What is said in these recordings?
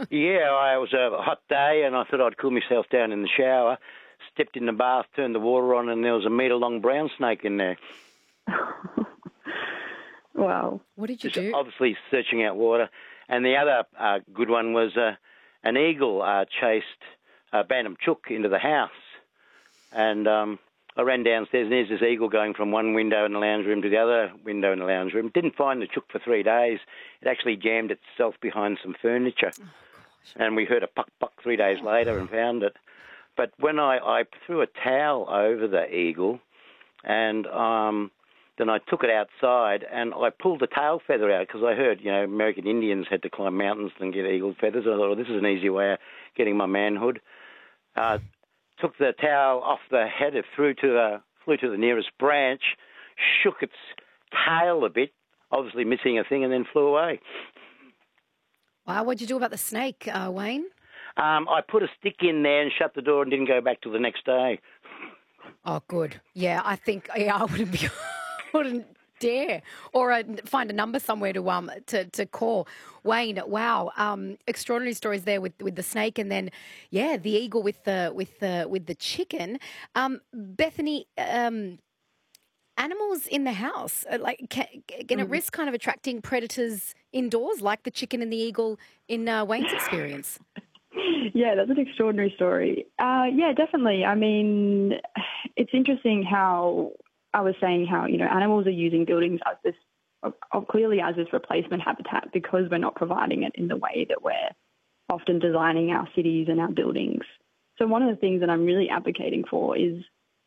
Yeah, it was a hot day and I thought I'd cool myself down in the shower, stepped in the bath, turned the water on and there was a metre-long brown snake in there. Wow. What did you Just do? obviously searching out water. And the other good one was an eagle chased Bantam Chook into the house. And I ran downstairs and there's this eagle going from one window in the lounge room to the other window in the lounge room. Didn't find the chook for 3 days. It actually jammed itself behind some furniture. And we heard a puck 3 days later and found it. But when I threw a towel over the eagle and then I took it outside and I pulled the tail feather out because I heard, American Indians had to climb mountains and get eagle feathers. I thought, well, this is an easy way of getting my manhood. Took the towel off the head, it flew to the nearest branch, shook its tail a bit, obviously missing a thing, and then flew away. Wow, what'd you do about the snake, Wayne? I put a stick in there and shut the door and didn't go back till the next day. Oh, good. Yeah, I think I wouldn't dare, or find a number somewhere to call. Wayne, wow, extraordinary stories there with the snake, and then the eagle with the chicken. Bethany, animals in the house can it risk kind of attracting predators indoors, like the chicken and the eagle in Wayne's experience? Yeah, that's an extraordinary story. Yeah, definitely. I mean, it's interesting how I was saying how, animals are using buildings as this, clearly as this replacement habitat because we're not providing it in the way that we're often designing our cities and our buildings. So one of the things that I'm really advocating for is,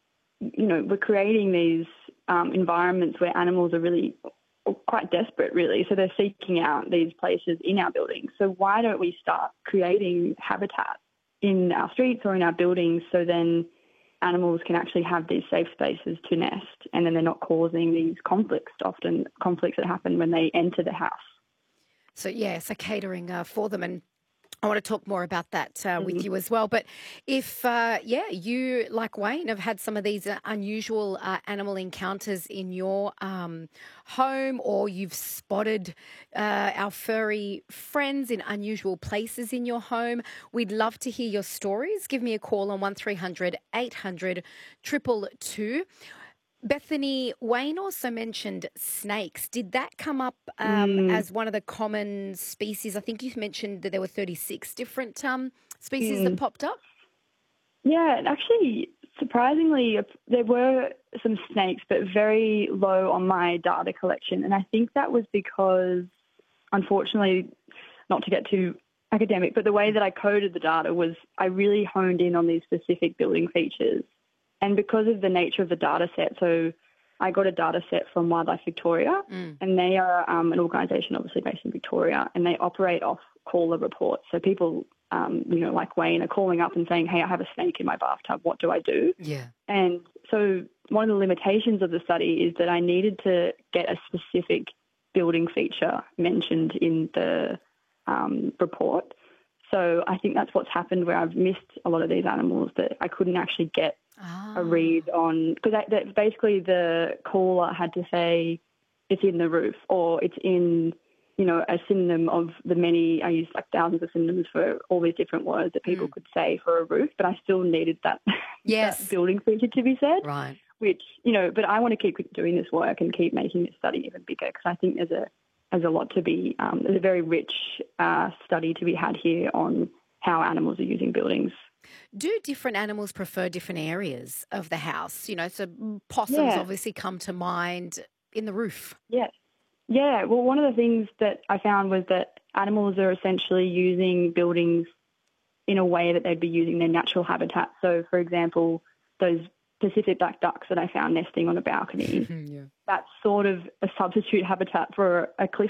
we're creating these environments where animals are really quite desperate, really. So they're seeking out these places in our buildings. So why don't we start creating habitat in our streets or in our buildings so then animals can actually have these safe spaces to nest and then they're not causing these conflicts that happen when they enter the house. So, catering for them. And I want to talk more about that with you as well. But if, you, like Wayne, have had some of these unusual animal encounters in your home, or you've spotted our furry friends in unusual places in your home, we'd love to hear your stories. Give me a call on 1300 800 222. Bethany, Wayne also mentioned snakes. Did that come up as one of the common species? I think you mentioned that there were 36 different species that popped up. Yeah, actually, surprisingly, there were some snakes, but very low on my data collection. And I think that was because, unfortunately, not to get too academic, but the way that I coded the data was I really honed in on these specific building features. And because of the nature of the data set, so I got a data set from Wildlife Victoria, and they are an organisation obviously based in Victoria, and they operate off caller reports. So people, like Wayne, are calling up and saying, hey, I have a snake in my bathtub, what do I do? Yeah. And so one of the limitations of the study is that I needed to get a specific building feature mentioned in the report. So I think that's what's happened where I've missed a lot of these animals that I couldn't actually get a read on, because basically the caller had to say it's in the roof or it's in, a synonym of the many, I used like thousands of synonyms for all these different words that people could say for a roof, but I still needed that, that building feature to be said. Right. Which, but I want to keep doing this work and keep making this study even bigger because I think there's a lot to be, there's a very rich study to be had here on how animals are using buildings. Do different animals prefer different areas of the house? So possums obviously come to mind in the roof. Yes. Yeah. Well, one of the things that I found was that animals are essentially using buildings in a way that they'd be using their natural habitat. So, for example, those Pacific black ducks that I found nesting on a balcony, that's sort of a substitute habitat for a cliff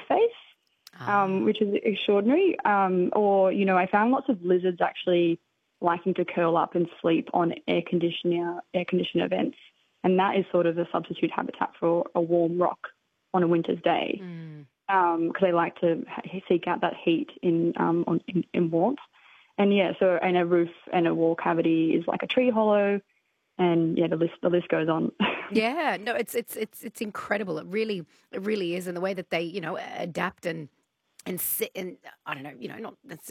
face, which is extraordinary. Or, I found lots of lizards actually liking to curl up and sleep on air conditioner vents. And that is sort of a substitute habitat for a warm rock on a winter's day because they like to seek out that heat in warmth. And, so and a roof and a wall cavity is like a tree hollow. And, the list goes on. Yeah, no, it's incredible. It really is. And the way that they, adapt and sit and I don't know, not